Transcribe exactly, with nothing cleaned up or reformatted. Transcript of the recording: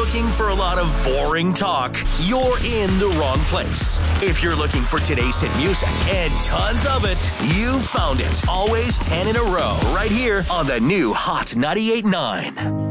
looking for a lot of boring talk, you're in the wrong place. If you're looking for today's hit music and tons of it, you found it. Always ten in a row right here on the new Hot ninety-eight point nine.